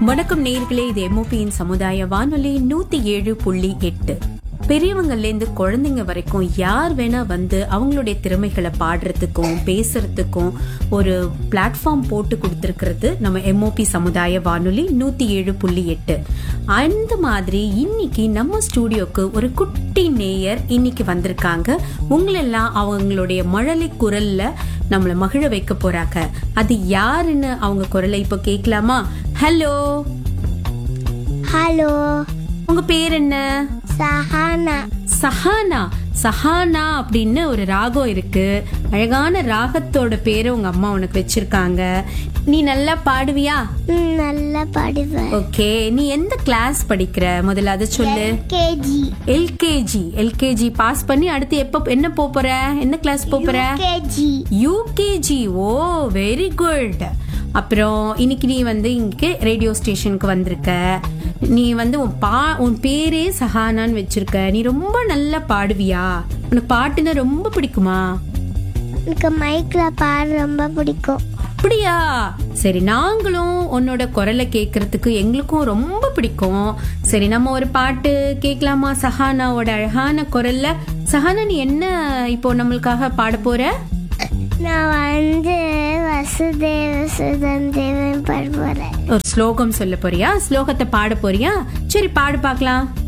வணக்கம் நேயர்களே, இது எம்ஓபியின் சமுதாய வானொலி 107.8. பெரியவங்கள்ல இருந்து குழந்தைங்க வரைக்கும் யார் வேணா வந்து அவங்களுடைய திறமைகளை பாடுறதுக்கும் பேசுறதுக்கும் ஒரு பிளாட்ஃபார்ம் போட்டு கொடுத்திருக்கிறது நம்ம எம்ஓபி சமுதாய வானொலி 107.8. அந்த மாதிரி இன்னைக்கு நம்ம ஸ்டூடியோக்கு ஒரு குட்டி நேயர் இன்னைக்கு வந்திருக்காங்க. உங்களெல்லாம் அவங்களுடைய மழலை குரல்ல நம்மள மகிழ வைக்க போறாங்க. அது யாருன்னு அவங்க குரலை இப்ப கேட்கலாமா? ஹலோ ஹலோ, உங்க பேர் என்ன? சஹானா. சஹானா. சஹானா அப்படின்னு ஒரு ராகம் இருக்கு. அழகான ராகத்தோட பேரை உங்க அம்மா உனக்கு வச்சிருக்காங்க. நீ நல்லா பாடுவியா? நல்லா பாடுவேன். ஓகே, நீ எந்த கிளாஸ் படிக்கிற? முதல்ல அதை சொல்லு. கேஜி. எல்கேஜி பாஸ் பண்ணி அடுத்து எப்ப என்ன போற? என்ன கிளாஸ் போற? யூகேஜி. ஓ, வெரி குட். அப்புறம் இன்னைக்கு நீ வந்து இங்க ரேடியோ ஸ்டேஷனுக்கு வந்திருக்க. நீ வந்து உன் பேரே சஹானான்னு வச்சிருக்க. நீ ரொம்ப நல்லா பாடுவியா? உனக்கு பாட்டுன்னா ரொம்ப பிடிக்குமா? எனக்கு மைக்ல பாட ரொம்ப பிடிக்கும். அப்படியா? சரி, நாங்களும் உன்னோட குரலை கேட்கறதுக்கு எங்களுக்கும் ரொம்ப பிடிக்கும். சரி, நம்ம ஒரு பாட்டு கேட்கலாமா சஹானாவோட அழகான குரல்ல? சஹானா, நீ என்ன இப்போ நம்மளுக்காக பாட போற? நான் வந்து வசுதேவ சுதன் தேவன் பாட போறேன். ஒரு ஸ்லோகம் சொல்ல போறியா? ஸ்லோகத்தை பாட போறியா? சரி, பாடு பார்க்கலாம்.